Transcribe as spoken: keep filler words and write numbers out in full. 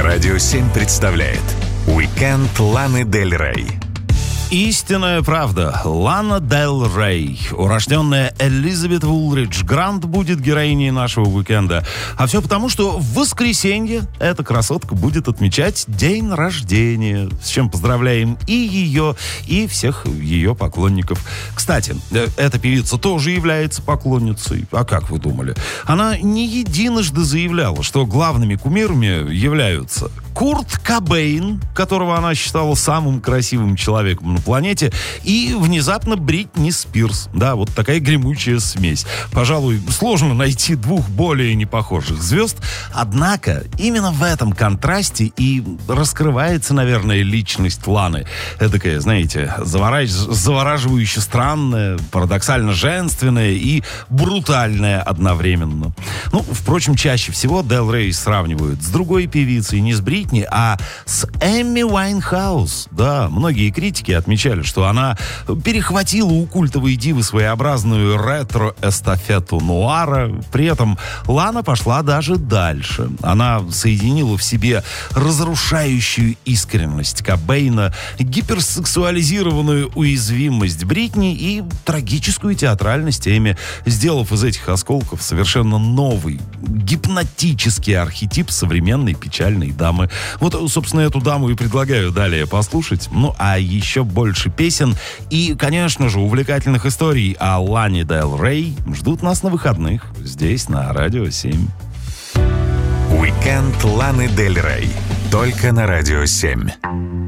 Радио семь представляет «Уикенд Ланы Дель Рей». Истинная правда. Лана Дель Рей, урожденная Элизабет Вулридж Грант, будет героиней нашего уикенда. А все потому, что в воскресенье эта красотка будет отмечать день рождения, с чем поздравляем и ее, и всех ее поклонников. Кстати, эта певица тоже является поклонницей. А как вы думали? Она не единожды заявляла, что главными кумирами являются Курт Кобейн, которого она считала самым красивым человеком на планете, и внезапно Бритни Спирс. Да, вот такая гремучая смесь. Пожалуй, сложно найти двух более непохожих звезд. Однако именно в этом контрасте и раскрывается, наверное, личность Ланы. Эдакая, знаете, завораж... завораживающе странная, парадоксально женственная и брутальная одновременно. Ну, впрочем, чаще всего Дель Рей сравнивают с другой певицей, не с Бритни, а с Эми Уайнхаус. Да, многие критики отмечали, что она перехватила у культовой дивы своеобразную ретро-эстафету нуара. При этом Лана пошла даже дальше. Она соединила в себе разрушающую искренность Кобейна, гиперсексуализированную уязвимость Бритни и трагическую театральность Эми, сделав из этих осколков совершенно новый, гипнотический архетип современной печальной дамы. Вот, собственно, эту даму и предлагаю далее послушать. Ну, а еще больше песен и, конечно же, увлекательных историй о Лане Дель Рей ждут нас на выходных здесь, на Радио семь. Уикенд Ланы Дель Рей. Только на Радио семь.